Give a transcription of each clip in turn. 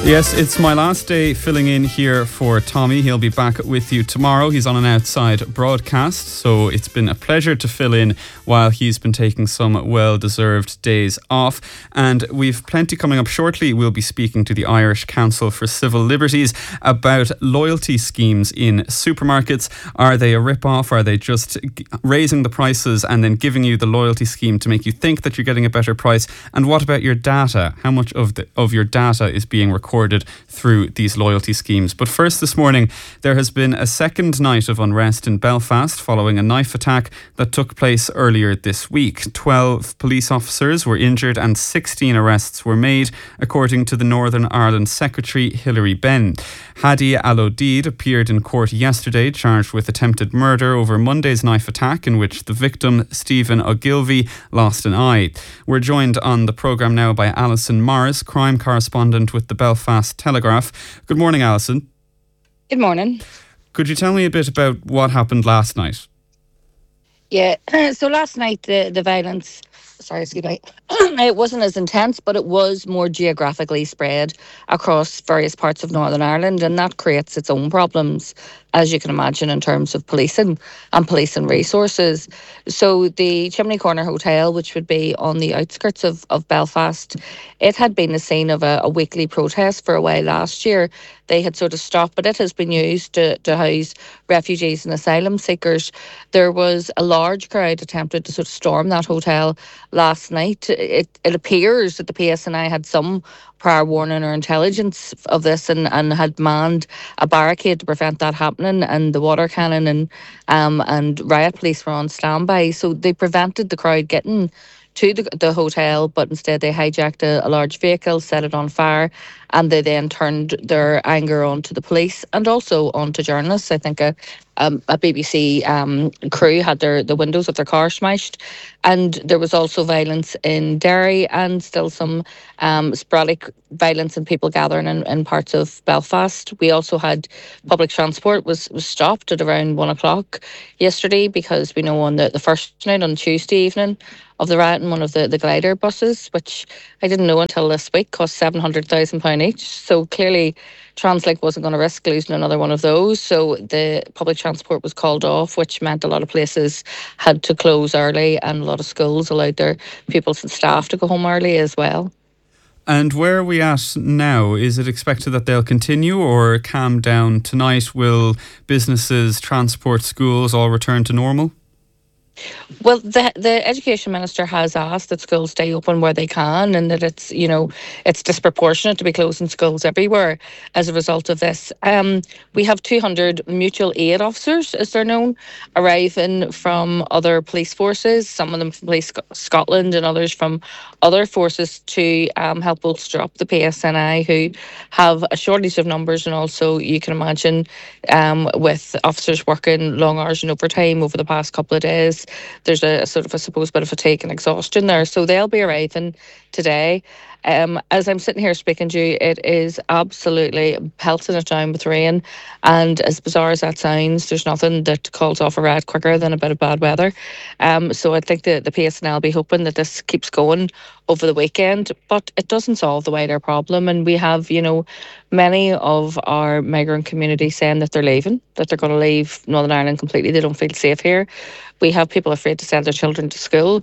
Yes, it's my last day filling in here for Tommy. He'll be back with you tomorrow. He's on an outside broadcast, so it's been a pleasure to fill in while he's been taking some well-deserved days off. And we've plenty coming up shortly. We'll be speaking to the Irish Council for Civil Liberties about loyalty schemes in supermarkets. Are they a rip-off? Are they just raising the prices and then giving you the loyalty scheme to make you think that you're getting a better price? And what about your data? How much of your data is being recorded through these loyalty schemes? But first, this morning there has been a second night of unrest in Belfast following a knife attack that took place earlier this week. 12 police officers were injured and 16 arrests were made, according to the Northern Ireland Secretary Hilary Benn. Hadi Al-Odid appeared in court yesterday charged with attempted murder over Monday's knife attack in which the victim, Stephen Ogilvie, lost an eye. We're joined on the programme now by Alison Morris, crime correspondent with the Belfast Telegraph. Good morning, Alison. Good morning. Could you tell me a bit about what happened last night? Yeah, so last night the violence, excuse me, it wasn't as intense, but it was more geographically spread across various parts of Northern Ireland, and that creates its own problems, as you can imagine, in terms of policing and policing resources. So the Chimney Corner Hotel, which would be on the outskirts of Belfast, it had been the scene of a weekly protest for a while last year. They had sort of stopped, but it has been used to house refugees and asylum seekers. There was a large crowd attempted to sort of storm that hotel last night. It appears that the PSNI had some prior warning or intelligence of this and had manned a barricade to prevent that happening, and the water cannon and riot police were on standby. So they prevented the crowd getting to the hotel, but instead they hijacked a large vehicle, set it on fire, and they then turned their anger onto the police and also onto journalists. I think a BBC crew had the windows of their car smashed, and there was also violence in Derry and still some sporadic violence and people gathering in parts of Belfast. We also had public transport was stopped at around 1 o'clock yesterday because we know on the first night, on Tuesday evening of the riot, in one of the glider buses, which I didn't know until this week, cost £700,000 each. So clearly Translink wasn't going to risk losing another one of those. So the public transport was called off, which meant a lot of places had to close early, and a lot of schools allowed their pupils and staff to go home early as well. And where are we at now? Is it expected that they'll continue or calm down tonight? Will businesses, transport, schools all return to normal? Well, the Education Minister has asked that schools stay open where they can, and that it's disproportionate to be closing schools everywhere as a result of this. We have 200 mutual aid officers, as they're known, arriving from other police forces, some of them from Police Scotland and others from other forces, to help bolster up the PSNI, who have a shortage of numbers, and also, you can imagine, with officers working long hours and overtime over the past couple of days, there's a sort of, I suppose, bit of fatigue and exhaustion there. So they'll be arriving today. As I'm sitting here speaking to you, it is absolutely pelting it down with rain. And as bizarre as that sounds, there's nothing that calls off a riot quicker than a bit of bad weather. So I think the PSNL will be hoping that this keeps going over the weekend, but it doesn't solve the wider problem. And we have, many of our migrant community saying that they're leaving, that they're going to leave Northern Ireland completely. They don't feel safe here. We have people afraid to send their children to school.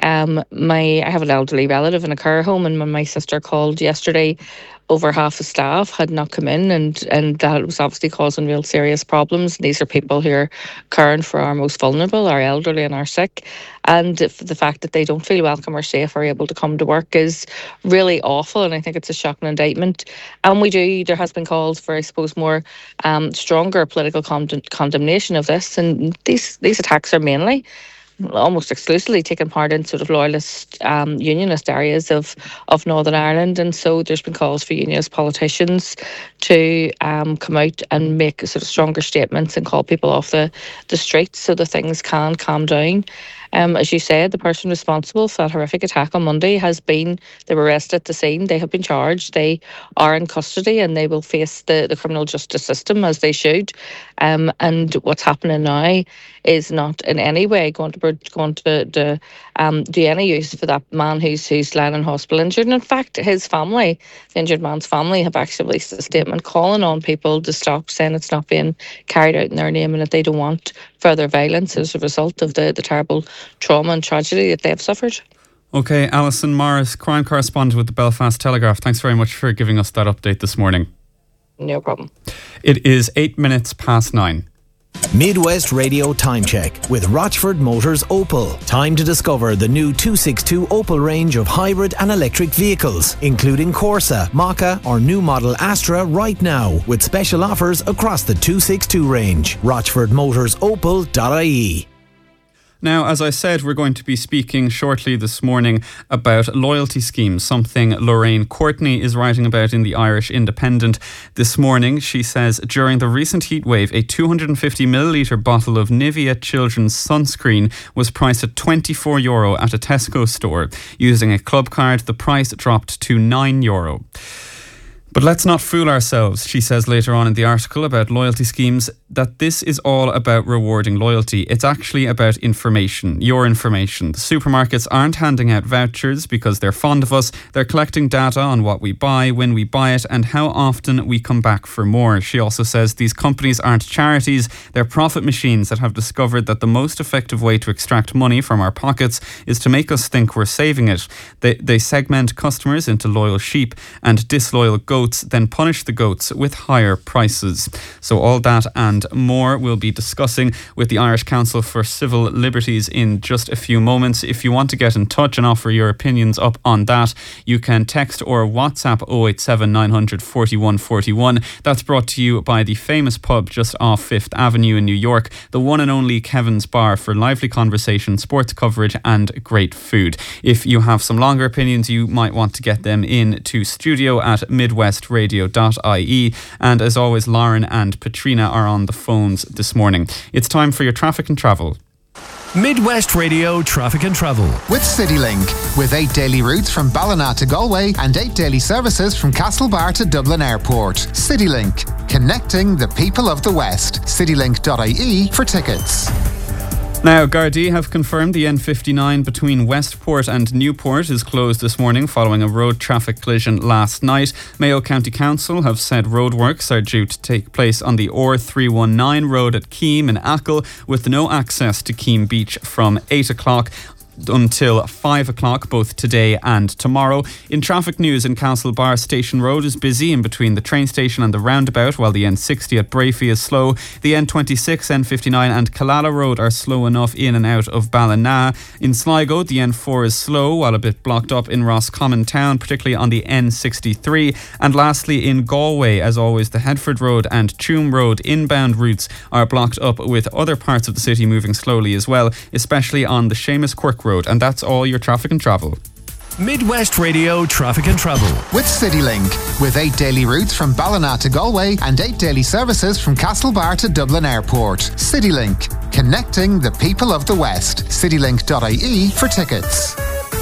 I have an elderly relative in a care home, and when my sister called yesterday, over half the staff had not come in, and that was obviously causing real serious problems. These are people who are caring for our most vulnerable, our elderly and our sick, and the fact that they don't feel welcome or safe or able to come to work is really awful, and I think it's a shocking indictment. And there has been calls for, I suppose, more stronger political condemnation of this, and these attacks are mainly, almost exclusively, taking part in sort of loyalist, unionist areas of Northern Ireland. And so there's been calls for unionist politicians to come out and make sort of stronger statements and call people off the streets so that things can calm down. As you said, the person responsible for that horrific attack on Monday they were arrested at the scene. They have been charged. They are in custody and they will face the criminal justice system as they should. And what's happening now is not in any way going to do any use for that man who's lying in hospital injured. And in fact, his family, the injured man's family, have actually released a statement calling on people to stop, saying it's not being carried out in their name and that they don't want further violence as a result of the terrible trauma and tragedy that they have suffered. Okay, Alison Morris, crime correspondent with the Belfast Telegraph. Thanks very much for giving us that update this morning. No problem. It is 9:08. Midwest Radio Time Check with Rochford Motors Opel. Time to discover the new 262 Opel range of hybrid and electric vehicles, including Corsa, Maka or new model Astra right now, with special offers across the 262 range. RochfordMotorsOpel.ie. Now, as I said, we're going to be speaking shortly this morning about loyalty schemes, something Lorraine Courtney is writing about in the Irish Independent this morning. She says, during the recent heatwave, a 250ml bottle of Nivea children's sunscreen was priced at €24 at a Tesco store. Using a club card, the price dropped to €9. But let's not fool ourselves, she says later on in the article about loyalty schemes, that this is all about rewarding loyalty. It's actually about information, your information. The supermarkets aren't handing out vouchers because they're fond of us. They're collecting data on what we buy, when we buy it, and how often we come back for more. She also says these companies aren't charities. They're profit machines that have discovered that the most effective way to extract money from our pockets is to make us think we're saving it. They segment customers into loyal sheep and disloyal goats, then punish the goats with higher prices. So all that and more we'll be discussing with the Irish Council for Civil Liberties in just a few moments. If you want to get in touch and offer your opinions up on that, you can text or WhatsApp 087 900 41 41. That's brought to you by the famous pub just off 5th Avenue in New York, the one and only Kevin's Bar, for lively conversation, sports coverage and great food. If you have some longer opinions, you might want to get them in to studio at midwestradio.ie. And as always, Lauren and Patrina are on the phones this morning. It's time for your traffic and travel. Midwest Radio Traffic and Travel with CityLink, with 8 daily routes from Ballina to Galway and 8 daily services from Castlebar to Dublin Airport. CityLink, connecting the people of the West. CityLink.ie for tickets. Now, Gardaí have confirmed the N59 between Westport and Newport is closed this morning following a road traffic collision last night. Mayo County Council have said roadworks are due to take place on the R319 road at Keam in Achill, with no access to Keam Beach from 8 o'clock until 5 o'clock both today and tomorrow. In traffic news, in Castlebar, Station Road is busy in between the train station and the roundabout, while the N60 at Brafey is slow. The N26, N59 and Killala Road are slow enough in and out of Ballina. In Sligo, the N4 is slow, while a bit blocked up in Roscommon Town, particularly on the N63. And lastly, in Galway, as always, the Headford Road and Tuam Road inbound routes are blocked up, with other parts of the city moving slowly as well, especially on the Seamus Quirk Road. And that's all your traffic and travel. Midwest Radio Traffic and Travel with CityLink, with 8 daily routes from Ballina to Galway and 8 daily services from Castlebar to Dublin Airport. CityLink, connecting the people of the West. CityLink.ie for tickets.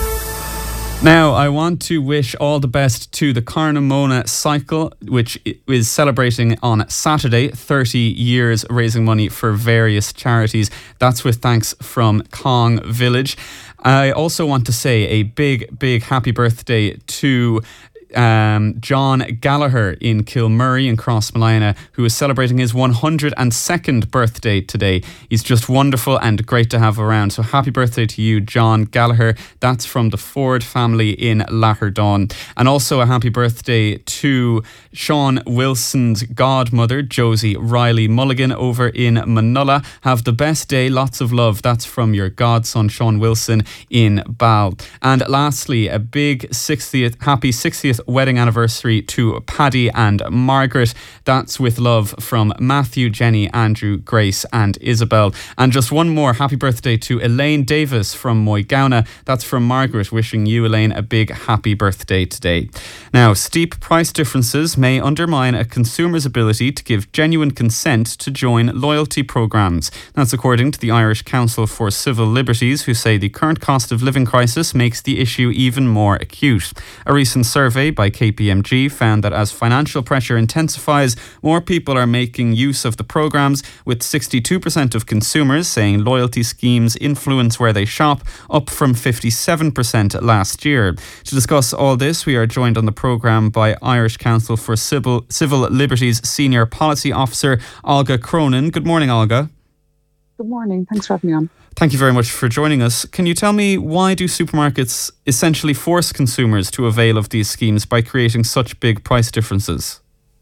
Now, I want to wish all the best to the Carnamona Cycle, which is celebrating on Saturday 30 years raising money for various charities. That's with thanks from Cong Village. I also want to say a big happy birthday to John Gallagher in Kilmurray in Crossmolina, who is celebrating his 102nd birthday today. He's just wonderful and great to have around. So happy birthday to you, John Gallagher. That's from the Ford family in Laherdon. And also a happy birthday to Sean Wilson's godmother, Josie Riley Mulligan, over in Manulla. Have the best day, lots of love. That's from your godson, Sean Wilson, in Bal. And lastly, a big happy 60th wedding anniversary to Paddy and Margaret. That's with love from Matthew, Jenny, Andrew, Grace and Isabel. And just one more happy birthday to Elaine Davis from Moygauna. That's from Margaret, wishing you, Elaine, a big happy birthday today. Now, steep price differences may undermine a consumer's ability to give genuine consent to join loyalty programmes. That's according to the Irish Council for Civil Liberties, who say the current cost of living crisis makes the issue even more acute. A recent survey by KPMG found that as financial pressure intensifies, more people are making use of the programmes, with 62% of consumers saying loyalty schemes influence where they shop, up from 57% last year. To discuss all this, we are joined on the programme by Irish Council for Civil Liberties Senior Policy Officer Olga Cronin. Good morning, Olga. Good morning. Thanks for having me on. Thank you very much for joining us. Can you tell me, why do supermarkets essentially force consumers to avail of these schemes by creating such big price differences?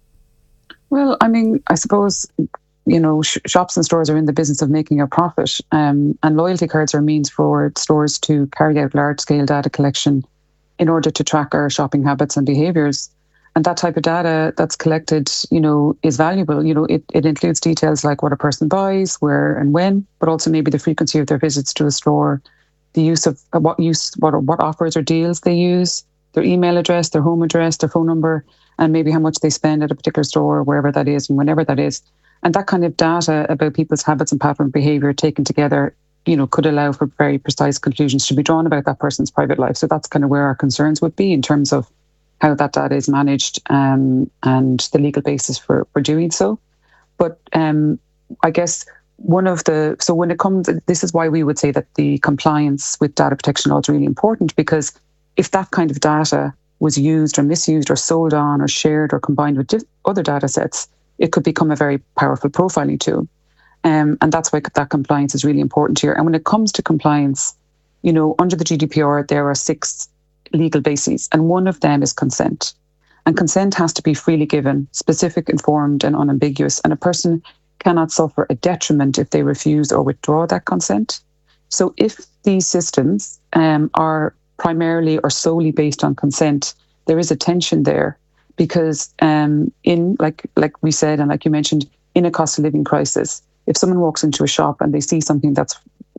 Well, I mean, I suppose, shops and stores are in the business of making a profit, and loyalty cards are a means for stores to carry out large-scale data collection in order to track our shopping habits and behaviours. And that type of data that's collected, is valuable. It includes details like what a person buys, where and when, but also maybe the frequency of their visits to a store, the use of what offers or deals they use, their email address, their home address, their phone number, and maybe how much they spend at a particular store, wherever that is and whenever that is. And that kind of data about people's habits and pattern of behaviour taken together, could allow for very precise conclusions to be drawn about that person's private life. So that's kind of where our concerns would be in terms of how that data is managed, and the legal basis for doing so. But I guess when it comes, this is why we would say that the compliance with data protection law is really important, because if that kind of data was used or misused or sold on or shared or combined with other data sets, it could become a very powerful profiling tool. And that's why that compliance is really important here. And when it comes to compliance, under the GDPR, there are 6 legal bases, and one of them is consent. And consent has to be freely given, specific, informed and unambiguous, and a person cannot suffer a detriment if they refuse or withdraw that consent. So if these systems are primarily or solely based on consent, there is a tension there, because in like we said, and like you mentioned, in a cost of living crisis, if someone walks into a shop and they see something that's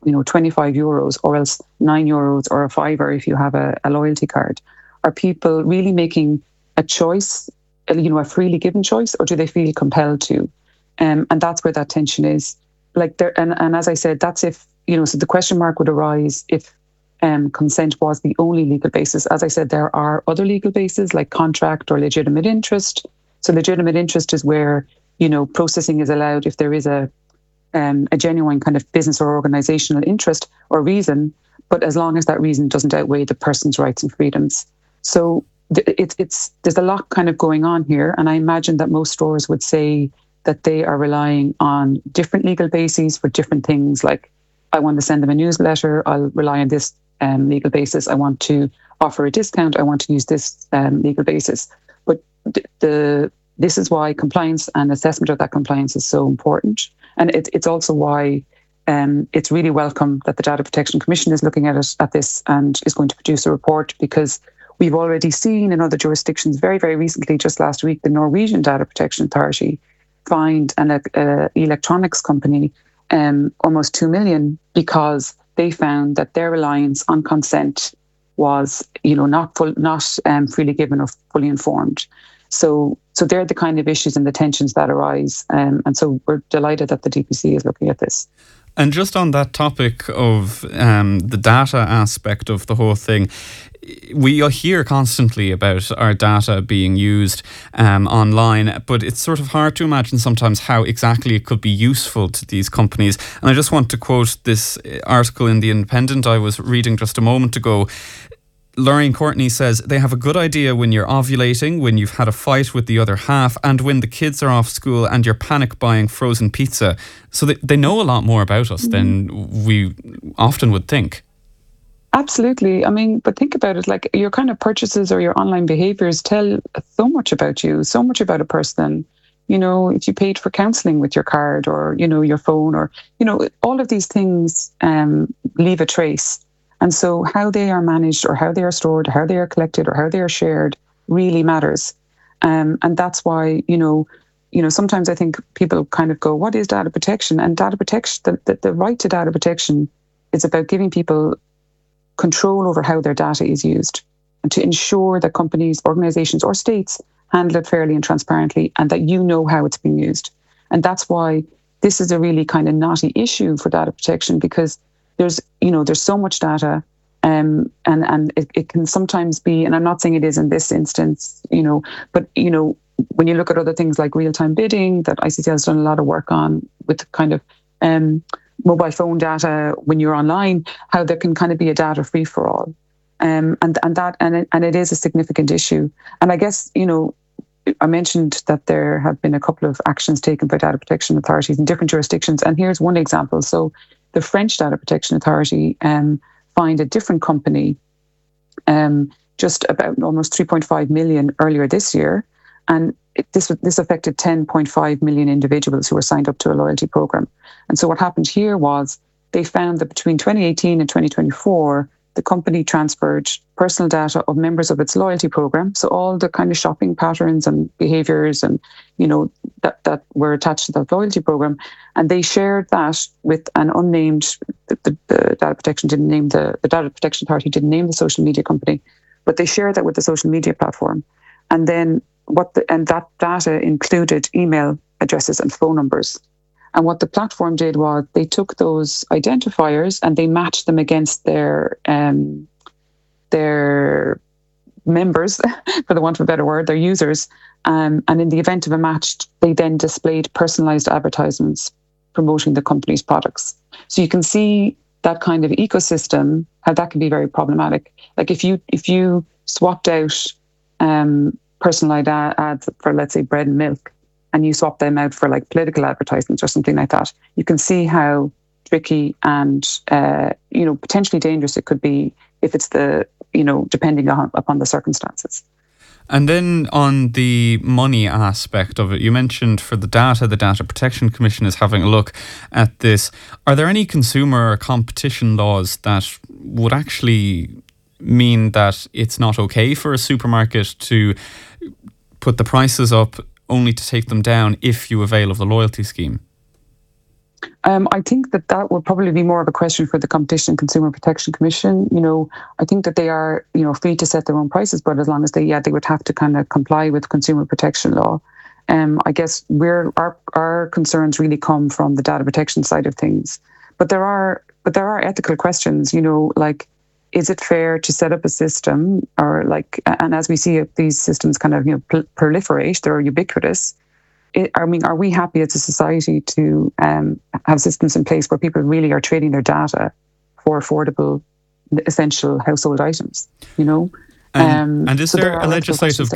€25 or else €9 or a £5 if you have a loyalty card, are people really making a choice, a freely given choice, or do they feel compelled to? And that's where that tension is. And as I said, that's if, so the question mark would arise if consent was the only legal basis. As I said, there are other legal bases like contract or legitimate interest. So legitimate interest is where, processing is allowed if there is a genuine kind of business or organizational interest or reason, but as long as that reason doesn't outweigh the person's rights and freedoms. So there's a lot kind of going on here, and I imagine that most stores would say that they are relying on different legal bases for different things. Like, I want to send them a newsletter, I'll rely on this legal basis. I want to offer a discount, I want to use this legal basis. But this is why compliance and assessment of that compliance is so important. And it's also why it's really welcome that the Data Protection Commission is looking at this and is going to produce a report, because we've already seen in other jurisdictions very, very recently, just last week, the Norwegian Data Protection Authority fined an electronics company almost 2 million because they found that their reliance on consent was, not freely given or fully informed. So they're the kind of issues and the tensions that arise. And so we're delighted that the DPC is looking at this. And just on that topic of the data aspect of the whole thing, we hear constantly about our data being used online, but it's sort of hard to imagine sometimes how exactly it could be useful to these companies. And I just want to quote this article in The Independent I was reading just a moment ago. Lorraine Courtney says they have a good idea when you're ovulating, when you've had a fight with the other half, and when the kids are off school and you're panic buying frozen pizza. So they know a lot more about us than we often would think. Absolutely. I mean, but think about it, like your kind of purchases or your online behaviours tell so much about you, so much about a person. If you paid for counselling with your card or, your phone or, all of these things leave a trace. And so how they are managed or how they are stored, how they are collected or how they are shared really matters. And that's why, sometimes I think people kind of go, what is data protection? And data protection, the right to data protection is about giving people control over how their data is used and to ensure that companies, organizations or states handle it fairly and transparently and that you know how it's being used. And that's why this is a really kind of knotty issue for data protection, because there's so much data and it can sometimes be, and I'm not saying it is in this instance, but when you look at other things like real-time bidding that ICCL has done a lot of work on with kind of mobile phone data when you're online, how there can kind of be a data free-for-all. And it is a significant issue. And I guess, I mentioned that there have been a couple of actions taken by data protection authorities in different jurisdictions. And here's one example. So the French Data Protection Authority fined a different company just about almost 3.5 million earlier this year. And this affected 10.5 million individuals who were signed up to a loyalty program. And so what happened here was they found that between 2018 and 2024, the company transferred personal data of members of its loyalty program. So all the kind of shopping patterns and behaviors and, that were attached to that loyalty program. And they shared that with an unnamed, the Data Protection didn't name the Data Protection Authority didn't name the social media company, but they shared that with the social media platform. And then that data included email addresses and phone numbers. And what the platform did was they took those identifiers and they matched them against their members, for the want of a better word, their users. And in the event of a match, they then displayed personalized advertisements promoting the company's products. So you can see that kind of ecosystem, how that can be very problematic. Like if you swapped out personalized ads for, let's say, bread and milk, and you swap them out for like political advertisements or something like that, you can see how tricky and potentially dangerous it could be if it's depending upon the circumstances. And then on the money aspect of it, you mentioned for the Data Protection Commission is having a look at this. Are there any consumer or competition laws that would actually mean that it's not okay for a supermarket to put the prices up only to take them down if you avail of the loyalty scheme? I think that would probably be more of a question for the Competition and Consumer Protection Commission. I think that they are, free to set their own prices, but as long as they would have to kind of comply with consumer protection law. I guess our concerns really come from the data protection side of things. But there are ethical questions, like, is it fair to set up a system and as we see these systems kind of, proliferate, they're ubiquitous. Are we happy as a society to have systems in place where people really are trading their data for affordable, essential household items, And is there a legislative